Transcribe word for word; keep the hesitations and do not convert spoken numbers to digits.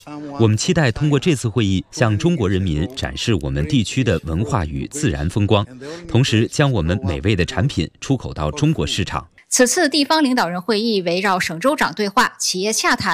我们期待通过这次会议向中国人民展示我们地区的文化与自然风光，同时将我们美味的产品出口到中国市场。 此次地方领导人会议围绕省州长对话、企业洽谈